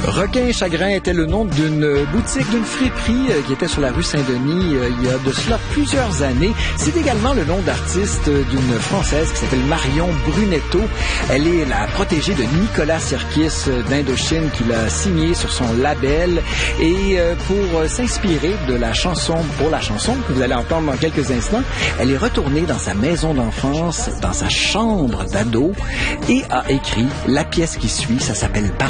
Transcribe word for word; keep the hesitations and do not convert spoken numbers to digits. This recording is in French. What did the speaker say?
Requin et Chagrin était le nom d'une boutique, d'une friperie qui était sur la rue Saint-Denis il y a de cela plusieurs années. C'est également le nom d'artiste d'une Française qui s'appelle Marion Brunetto. Elle est la protégée de Nicolas Sirkis d'Indochine qui l'a signé sur son label. Et pour s'inspirer de la chanson, pour la chanson que vous allez entendre dans quelques instants, elle est retournée dans sa maison d'enfance, dans sa chambre d'ado et a écrit la pièce qui suit. Ça s'appelle